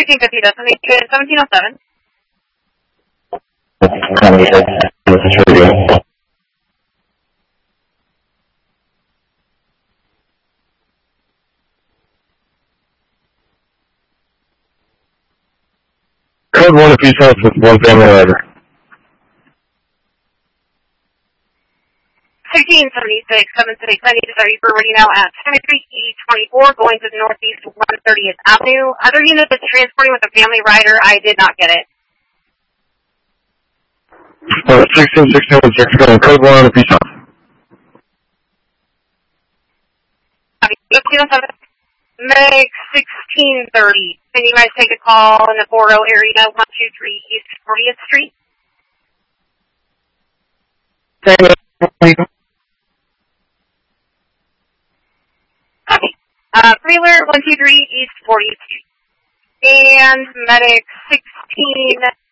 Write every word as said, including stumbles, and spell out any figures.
sixteen fifty, that's seventeen oh seven. Code one if you tell us with one family rider. sixteen seventy-six, seven six, I need to start for ready now at seventy-three E twenty-four, going to the northeast one thirtieth Avenue. Other unit that's transporting with a family rider, I did not get it. Uh, sixteen sixty-one, sixteen, code one if you tell us. Meg sixteen thirty. Can you guys take a call in the four oh area, one two three East fortieth Street? Copy. Uh, Freeler, one two three East fortieth Street. And Medic sixteen